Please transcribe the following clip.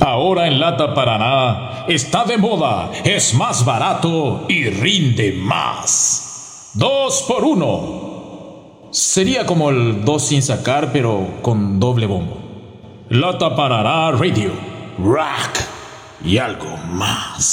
Ahora en Lata Paraná está de moda, es más barato y rinde más. 2 por 1. Sería como el 2 sin sacar, pero con doble bombo. Lata Paraná Radio, rock y algo más.